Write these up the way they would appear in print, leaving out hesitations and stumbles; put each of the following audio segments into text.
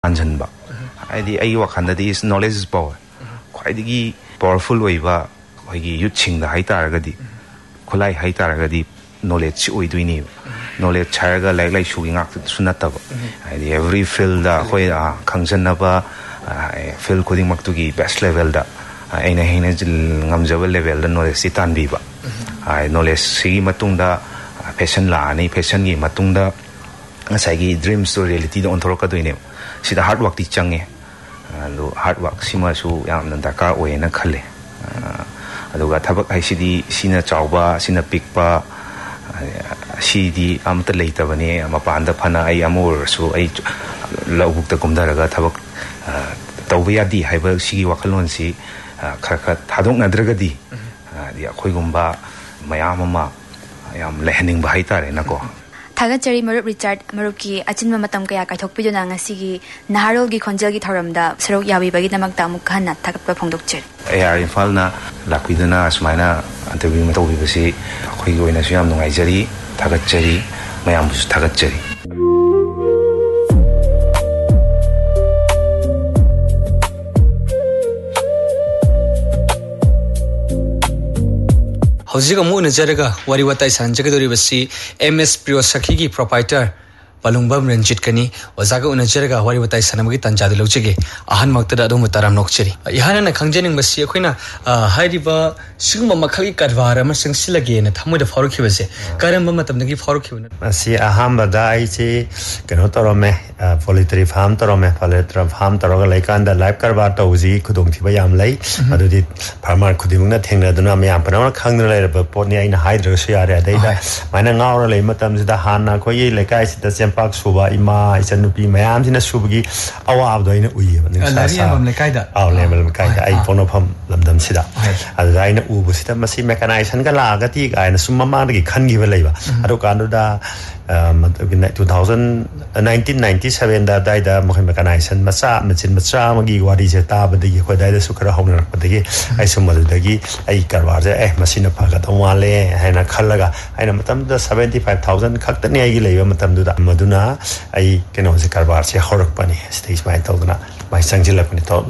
Anjanba. I work under this knowledge is power. Quite powerful way, you ching the Haitaragadi, Kulai Haitaragadi, knowledge we do need. Knowledge Charaga like shooting up to Sunataba. Every field, Kangsanaba, field coding Maktugi, best level, in a Hinage Namjava level, the knowledge Sitan Biba. I knowledge Si Matunda, Passion Lani, Passion Matunda, Sagi dreams to reality on Toroka doing him. See the hard work teaching hard work Simasu Yam Nandaka way in a Kale. Aduga Tabak ICD, Sina Chauba, Sina Pikpa, CD Amta later when Mapanda Pana I amor, so I love the Gumdaraga Tabak Tawia Hyber Sigi Wakalonsi, Hadong Nadragadi, the Akoigumba, Mayamama, I am landing Bahita in a go. Tagachari Marup Richard Maruki, Achin Matam Kaya Katopidana Sigi, Naharo Gi Konjagi Toramda, Sero Yawi Baginamakta Mukana, Takapa Pondokcher. Air in Falna, Laquidana, Smina, Antavimato Vivasi, Akoigo in a Siam Nizari, Tagachari, Mayamus Tagachari. Hausiga mu Najaraga, Wariwata Sanjagadori Vasi, MS Priosaki proprietor, Balungbam Ranjit Wazaga Unajaraga, Wariwata Sanamagi Tanjadilojigi, Ahan Makta Mutaram Nokcheri. Yana Kanjaning Basia Quina, Haidiva, Suma Makaki Kadvara, Masang Silagi, and Tamu the Forukivase, Karambamatam the Foruki. Masi Ahamba Daiti, Kanotorome, Politary Farm Torome, Poletra Farm Toroga Lakan, the Life Carvata Uzi, Kudunkibayam Lay, Adudi Parmar Kudimuna Tinga Dunamiam, Panama Kangle, Ponia in Hydrosia, data, Manangara Matams, the Hana, Koye, Lekai, the same Park Suba, Ima, Isanupi, Mayam in a Subugi, our Abdo in Uy, our level Kaida, I Ponopam, Lamdam Sida. As I know Ubusita Masi mechanized and Galagati, and Sumamagi can give a labor. Adokanda 1997 that died mechanized and Massa, Machin Matsamagi, what is a tab, the Yukada Sukara Homer, but the Isomagi, a Carvaza, Massina Pagatomale, and a Kalaga, and Matam the 75,000 Katani Matam do that Maduna, I can also Carvarcia Horokpani, stage my Togana, my Sangila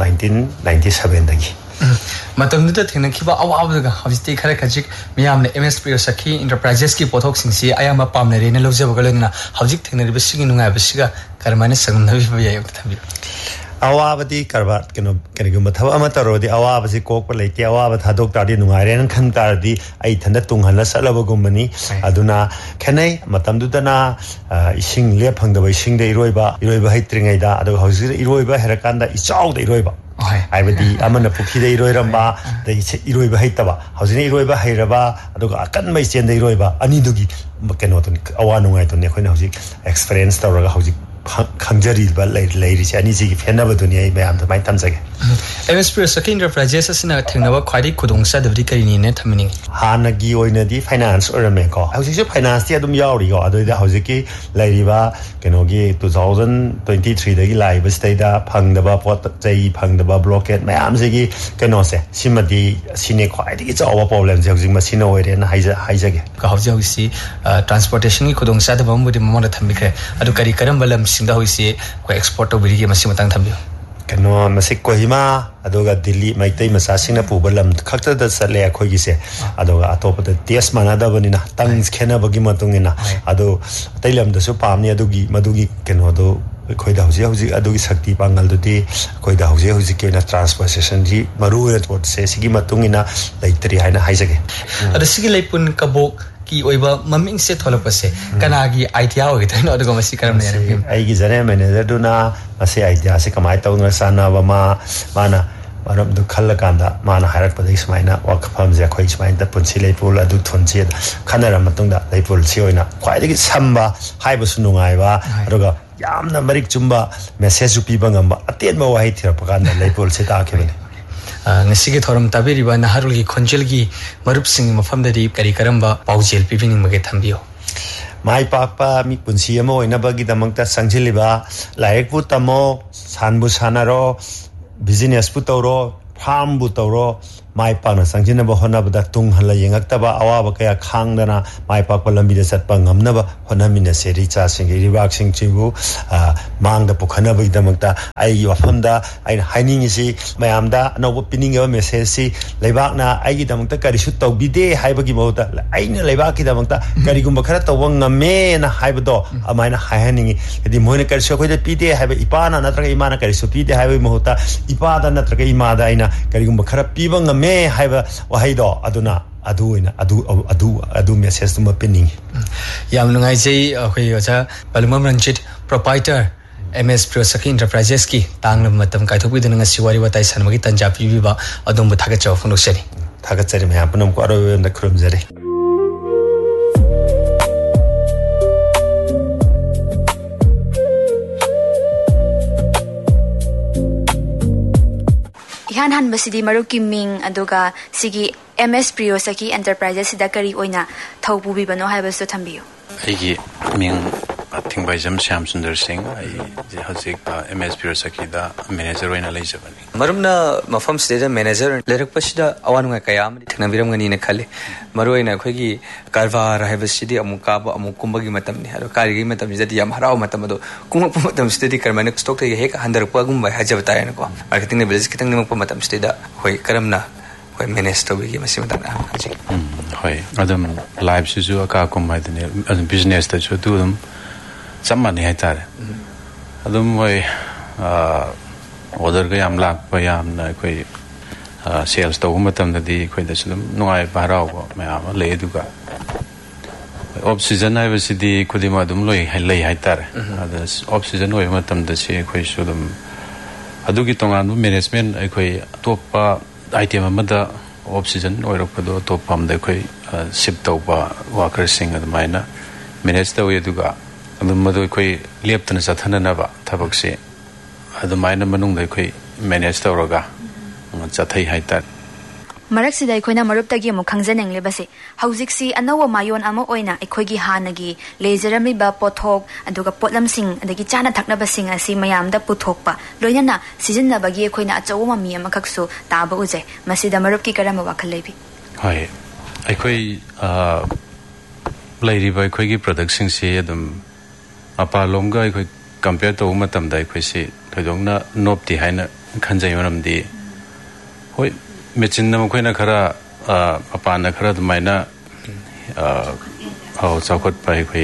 1997. Matamda Tinakiba Awaga, Haviste Karakajik, Miam, MS Priosaki, Enterprises ki Potok Sinsi, I am a Pamner, Lozagalena, Havik Tinabisigan, Abisiga, Carmanis, and Navi. Awabadi Carvat Kanagumata Amataro, the Awabasi Cocolate, Awabat Hadok Tadi Nungarian Cantardi, Aitanda Tungana Salabagumani, Aduna, Kane, Matamdudana, Ishing Lepang, the Wishing the Iroiba, Iroiba Hitringada, Ado Hosi, Iroiba, Herakanda, it's all the Iroiba. I would be Amana Puki de Iroiramba, the Iroiba Hitaba, Hosini Iroiba Hiraba, Adoga, Kan Mai Sien de Iroiba, Anidugi, Makanoton, Awanu to Nekonosi, experience the Hosi. Kanjari, but ladies, and easy if you never do near my times again. MS Priosaki Enterprises in a Tinava Quadi Kudung said of the Karini meaning. Hanagi or in the finance or a make. I was finance the Adam Yauri or the Hosiki, Ladiva, Kenogi 2023, the live state up, hung the Bapot, they hung the blockade, my Amzigi, Kenose, Simadi, Sine quite. It's our problems using Massino and Hizag. Kahausi, transportation Kudung said about the Monatamika, Adukari Karambalam. Singa say, export of Vigi Massimatang Tambu. Cano Masikohima, Adoga Dili, my time assassin Pubalam, Kata the Salea Kogise, Adoga atop the Tias Manadavanina, Tangs Kenabagimantungina, Ado Tailam the Supamnia Dugi, Madugi, Kenodo, Koidauzi, Adugi Sakti Bangaldi, Koidauzi, Huzikina transportation, Maru, what says Gimatungina, like Triana Haizage. At the Sigilapun Kabok. Oiba Maming set Holopase, Kanagi, Itia, with another Gomasicaram. I give an eminent Duna, I say Itia, Sekamaita, Sana, Mana, Madam do Kalakanda, Mana Harapadis Mina, Wakapam, the Quakes Mind, the Punsile Pool, a Dutunsi, Canara Matunda, they pull Sioina, quite a Samba, Hibasunungaiva, Roga, Yamna Marik Jumba, Messesu Pibangamba, a Tienmo Haiti, Paganda, they pull Seta. Ngasige thoram tabiriba naharulgi khonjelgi marup sing mafam da deep kari karamba paujel pipining mage thambio mai papa mi punsi amo inabagi damangta sangjiliba laik pu tamo sanbu sanaro business pu tawro farm bu tawro mai pakna sangjinaba honabada tunghala yengakta awa kaya khangdana mai pakpa lambida satpa ngamnaba honamina seri cha singi ribak sing chibu mangda pukhanaba idamakta ai wafamda ai haining isi mayamda anobo pininga message si leibakna ai idamakta karisu tawbide haibagi mauta aina leibaki idamakta karigumba khara tawwa ngame na haibado amaina haihaningi yadi moina karisu khoida pide haiba ipana natraga imana karisu pide haiba mahuta ipada natraga imada aina karigumba khara piba ngame haiba wahaido aduna adu message tuma pinning yam nungai jei khoi oja balumam ranjit proprietor MS Priosaki Enterprises ki tanglam matam kaithokbi dena ngasi wari watai sanmagi tanja pibiba adom bu thaga chaw phonok seri thaga chari me apunam ko aro na khrum jare ihan han basidi maruki ming aduga sigi MS Priosaki Enterprises sida kari oina thaupu bi bano haibasu thambiyo aigi ming Thingbai Jam Shyam Sundar Singh I Hazik MS Priosaki da manager oina leijabani marumna mafam stage manager lerak pasida awanunga kayam thnabiram ngani na khale maroina khoigi karvar haibasidi amuka amukumbagi matamni haro karigi matam jadi yam harau matam do kumap matam stedi karmane stock te hek handar pa gumbai hajabta yana ko marketing ne business kitang nimak pa matam steda hoi karamna hoi manage to bi masi matam haji hoi adam live sizu aka kumbai de adam business ta chu dum samani hai tare adum hoi order ga yam lak pa yam na koi sales to matam da di koi da sum nuai barau ko ma le du ga off season ai basidi kudima dum loi hai hai tare ada off season hoi matam da se koi sudum adu gi tongan management ai koi top item amada off season oi rok do top pam da koi ship to ba workers sing ad maina manage to du ga madu koi leptana sathana na ba thabak se adumaina manung dai koi manage tawraga chathai haitar marak sidai khoina marup tagi mo khangjaneng le base hauzik si anawa mayon ama oina ekhoigi hanagi lezerami ba pothok aduga potlam sing adagi chana thakna ba sing asi mayam da puthok pa loina season na bagi ekhoina achaw ma mi ama khaksu taba uje masida marup ki karama wakhal lebi hai ekhoi lairi ba ekhoi gi production se adum apa lomga ekhoi compare to matam dai ekhoi se thojongna nopti haina khanjai manam di hoi mechin na khoina khara apa na khara dumaina au chakot pai ekhoi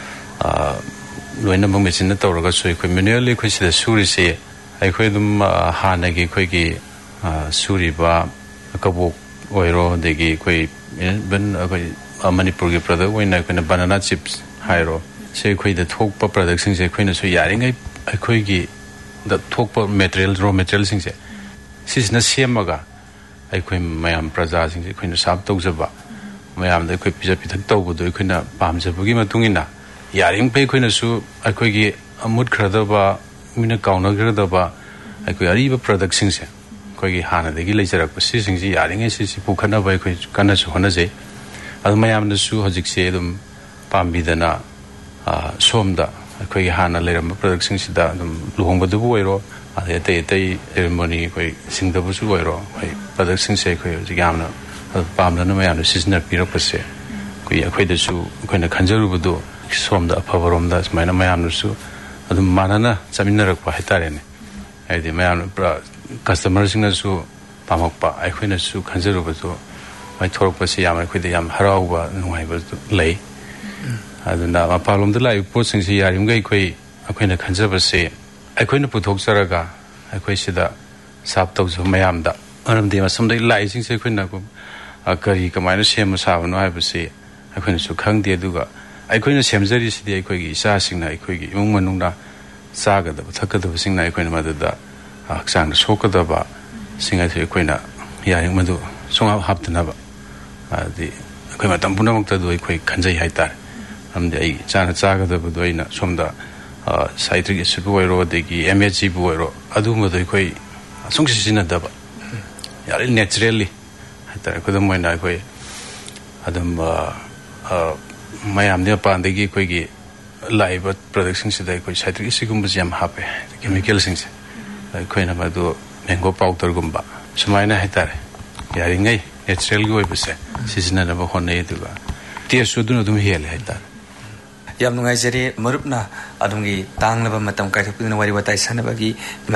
loina bang mechin na tawraga soi ekhoi manually ekhoi se suri se ekhoi dum hana gi ekhoi gi suri ba kabuk oiro degi ekhoi ben ekhoi manipur gi product oina ekhoi banana chips hairo se ekhoi da thokpa production se ekhoi na so yaringai ekhoi gi da thokpa material raw material sing se sisna semaga ekhoi mayam praja sing se ekhoi na sap tawjaba mayam da ekhoi pija pithak tawbu do ekhoi na pamjabugi matungina yaring pe ekhoi na su ekhoi gi amut khrada ba mina kauna khrada ba ekhoi ari ba production se ekhoi gi hana degi leijarak pa si sing ji yaringai si pukhana ba ekhoi kana su hona je adu mayam na su hojik se dum pambidana somda ekhoi hana leram production sida dum luhongba du oiro ate ceremony ekhoi singda bu su oiro hoi production se ekhoi jigamna pamna na mayam season pirak pase ekhoi da su ekhoi na khanjaru bu du somda aphabarom da smaina mayam su adu manana chaminarak pa haitare ne aidi mayam customer sing na su pamakpa ekhoi na su khanjaru bu du mai thorok pase yam ekhoi da yam harau ba nungai ba lei aduna mapalom da lai po sing si yarim gai ekhoi na khanjaba se ekhoi na puthok charaga ekhoi sida sap tau ju mayam da aram de masam dai lai sing se ekhoi na ko kari kamaina sem sa no hai ba se ekhoi na su khang de duga ekhoi na semjari si de ekhoi gi isa sing na ekhoi gi imung manung na saga da thakka da sing na ekhoi na ma da aksang na sok da ba sing ai ekhoi na yaring madu songa hap da na ba adi ekhoi ma tampuna mak da do ekhoi khanjai hai tar amde ai chana chaga da bu doina somda citric acid bu oiro degi MHC bu oiro adu ma doi koi sung sisina da ba yari naturally hata ko da moina koi adam mayam ne pa degi koi gi live production se dai koi citric acid gum jam hape chemical sing se koi na ma do mango powder gum ba sumaina hata yaringai natural gi oibase sisina na ba honne duga taste su dun dum hele haita yam nungai jeri marupna adungi tanglaba matam kai thupina wari watai sanabagi